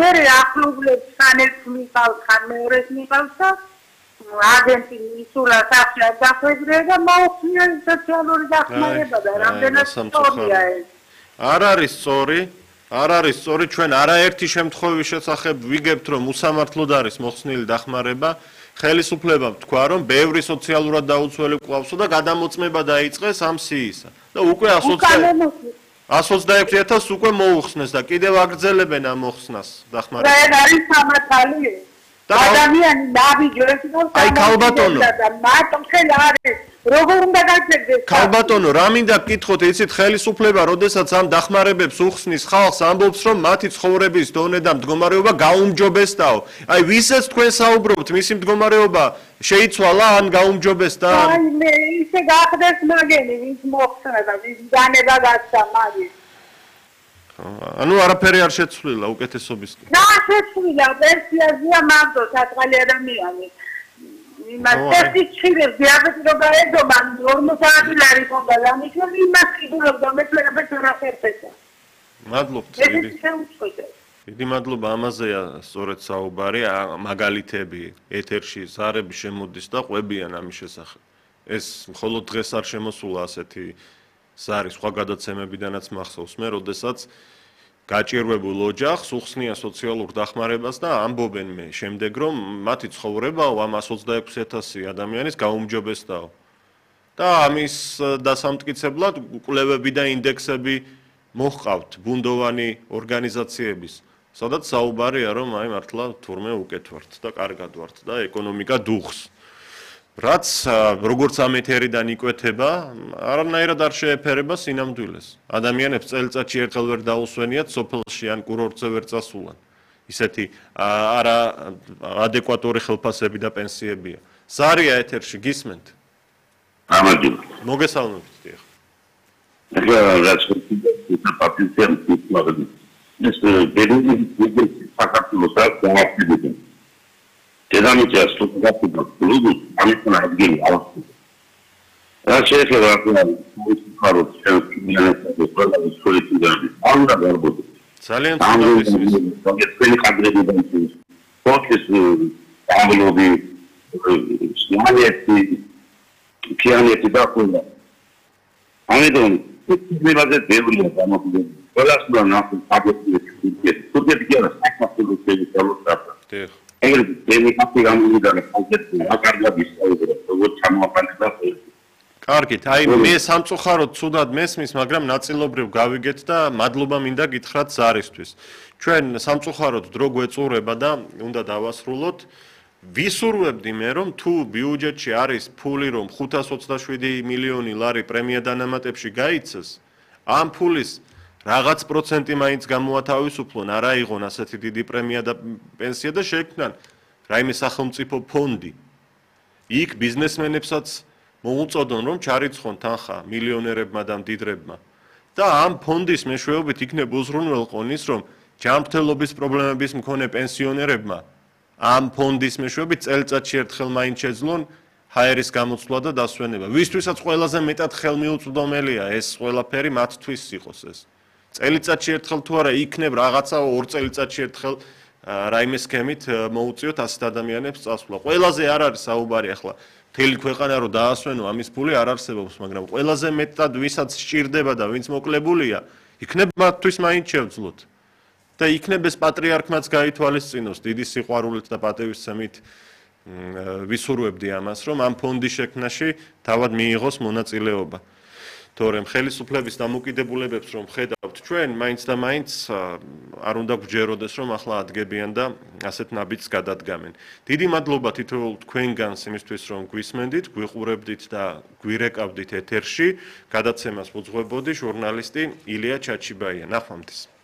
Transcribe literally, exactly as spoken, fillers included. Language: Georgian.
მერე ახლობლებს ხანებს მიყავს, ხან მეორეს მიყავს და აგენტი ისულა სახლა დახვედრე და მოუხმია სოციალური დახმარება და რამდენად სწორია ეს. არ არის სწორი, არ არის სწორი, ჩვენ არაერთი შემთხვევის შესახებ ვიგებთ, რომ უსამართლოდ არის მოხსნილი დახმარება. ხელისუფლებამ თქვა, რომ ბევრი სოციალურად დაუცველი ყავსო და გადამოწმება დაიწყეს ამ სიისა. და უკვე one hundred twenty-six ათასს უკვე მოუხსნეს და კიდევ აგრძელებენ ამ მოხსნას დახმარებას. რა არის სამართალი? ადამიანი ნაბიჯებს და აი ქალბატონო მარტო ხელი არის როგორ უნდა გაჩერდეს ქალბატონო რა მინდა გკითხოთ იცით ხელისუფლება როდესაც ამ დახმარებებს უხსნის ხალხს ამბობს რომ მათი ცხოვრების დონე და მდგომარეობა გაუმჯობესდაო აი ვისაც თქვენ საუბრობთ მისი მდგომარეობა შეიცვალა ან გაუმჯობესდა აი მე ისე გახდეს მაგენი ვის მოხსნება ვის დანება გასცა მაგის ანუ არაფერი არ შეცვლილა უკეთესობისკენ. რა შეცვლილა პენსიაზეა მაგდო საწყალი ადამიანი. იმას ერთი ჩილეს დიაბეტი რო გაეძობა ორმოცი ლარი ხონდა ამიტომ იმას კიდურობდა მეცნიერებს რა ხერხესა. მადლობთ. დიდი მადლობა ამაზეა სწორედ საუბარი მაგალითები ეთერში ზარები შემოდის და ყვებიან ამის შესახებ. ეს მხოლოდ დღეს არ შემოსულა ასეთი ზარი სხვა გადაცემებიდანაც მახსოვს მე, როდესაც გაჭირვებულ ოჯახს უხსნიან სოციალურ დახმარებას და ამბობენ მე შემდეგ რომ მათი ცხოვრება ამ one hundred twenty-six ათასი ადამიანის გაუმჯობესდაო. და ამის დასამტკიცებლად კვლევები და ინდექსები მოჰყავთ ბუნდოვანი ორგანიზაციების, სადაც საუბარია რომ აი მართლა თურმე უკეთ ვართ და კარგად ვართ და ეკონომიკა დუხს. რაც როგორც ამ ეთერიდან იკვეთება, არანაირად არ შეეფერება სინამდვილეს. ადამიანებს წელიწადში ერთხელ ვერ დაუსვენიათ სოფელში ან კურორტზე ვერ წასულან. ისეთი არა ადეკვატური ხელფასები და პენსიებია. ზარია ეთერში გისმენთ? გამარჯობა. მოგესალმებით დიახ. ეხლა რაც პატიციან თვითმაგდი. ეს ბედნიერი საქართველოს აქვს დედამიწა სტუდენტთა კლუბი ამიტომ ადგილი ავსტრია. რა შეიძლება ახლა მოიხარო ჩემს ყველაზე სულით და ამდა გარბოდი. ძალიან ცუდად ეს კადრები და ის ფოტოს ამბლობი სიამიეთი კიანეთი და ყველა. ამიტომ მებაზე ბევრია გამოდი. ყველას უნდა ნახო პატიოტრიები. სტუდენტი კი არა საქართველოს დედამიწა. დიახ. ეგრე დემი კაფე გამოვიდა და კონკრეტულად რა კარგად ისწავლება როგორც ჩამოაყენდა კარგით აი მე სამწუხაროდ ცუდად მესმის მაგრამ ნაწილობრივ გავიგეთ და მადლობა მინდა გითხრათ ზარისთვის ჩვენ სამწუხაროდ დრო გვეწურება და უნდა დავასრულოთ ვისურვებდი მე რომ თუ ბიუჯეტში არის ფული რომ ხუთას ოცდაშვიდი მილიონი ლარი პრემია დანამატებში გაიცეს ამ ფულის რაღაც პროცენტი მაინც გამოათავისუფლონ, არ აიღონ ასეთი დიდი პრემია და პენსია და შექმნან რაიმე სახელმწიფო ფონდი. იქ ბიზნესმენებსაც მოუწოდონ რომ ჩარიცხონ თანხა მილიონერებმა და მდიდრებმა. და ამ ფონდის მეშვეობით იქნებ უზრუნველყონის რომ ჯანმრთელობის პრობლემების მქონე პენსიონერებმა ამ ფონდის მეშვეობით წელიწადში ერთხელ მაინც შეძლონ ჰაერის გამოცვლა და დასვენება. ვისთვისაც ყველაზე მეტად ხელმიუწვდომელია ეს ყველაფერი მათთვის იყოს ეს. წელიწადში ერთხელ თუ არა იქნებ რაღაცა ორ წელიწადში ერთხელ რაიმე სქემით მოუწიოთ ასეთ ადამიანებს წასვლა. ყველაზე არ არის საუბარი ახლა მთელი ქვეყანა რო დაასვენო ამის ფული არ არსებობს, მაგრამ ყველაზე მეტად ვისაც სჭირდება და ვინც მოკლებულია, იქნებ მათთვის მაინც შევძლოთ. და იქნებ ეს პატრიარქმაც გაითვალისწინოს დიდი სიყვარულით და პატივისცემით ვისურვებდი ამას, რომ ამ ფონდის შექმნაში თავად მიიღოს მონაწილეობა. თორემ ხელისუფლების დამოკიდებულებებს რომ ხედავთ ჩვენ, მაინც და მაინც არ უნდა გვჯეროდეს რომ ახლა ადგებიან და ასეთ ნაბიჯს გადადგამენ. დიდი მადლობა თითოეულ თქვენგანს იმისთვის რომ გვისმენდით, გვიყურებდით და გვირეკავდით ეთერში. გადაცემას უძღვებოდი ჟურნალისტი ილია ჩაჩიბაია. ნახვამდის.